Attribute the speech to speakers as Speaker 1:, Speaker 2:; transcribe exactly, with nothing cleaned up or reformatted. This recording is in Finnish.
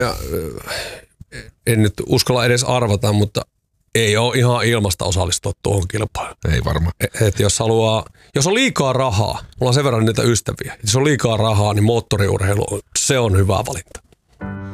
Speaker 1: Ja, en nyt uskalla edes arvata, mutta ei ole ihan ilmasta osallistua tuohon kilpailuun.
Speaker 2: Ei varmaan.
Speaker 1: Et, et jos haluaa, jos on liikaa rahaa, mulla on sen verran niitä ystäviä, jos on liikaa rahaa, niin moottoriurheilu, se on hyvä valinta.